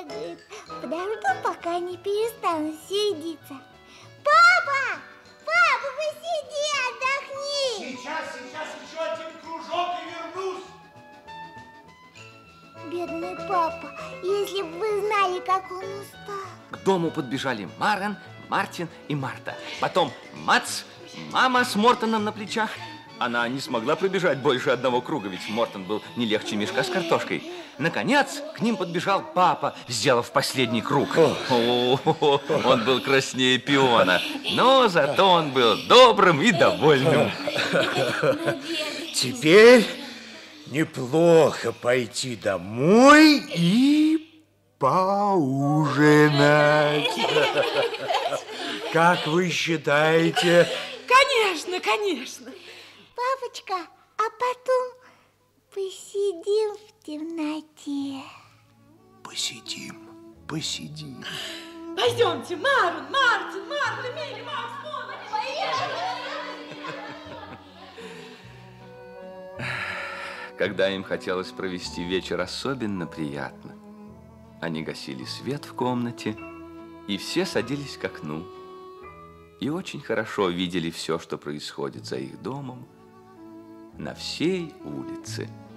бегают. Подожду, пока они перестанут сердиться. Папа! Папа, посиди, отдохни! Сейчас еще один кружок и вернусь. Бедный папа, если бы вы знали, как он устал. К дому подбежали Марен, Мартин и Марта. Потом Мац, мама с Мортоном на плечах. Она не смогла пробежать больше одного круга, ведь Мортон был не легче мешка с картошкой. Наконец, к ним подбежал папа, сделав последний круг. Он был краснее пиона, но зато он был добрым и довольным. Теперь неплохо пойти домой и поужинать. Как вы считаете? Конечно, конечно. Папочка, а потом посидим в темноте. Посидим. Пойдемте, Марон, Мартин, Марта, Милли, Макс, Мона, поехали! Когда им хотелось провести вечер особенно приятно, они гасили свет в комнате, и все садились к окну, и очень хорошо видели все, что происходит за их домом, на всей улице.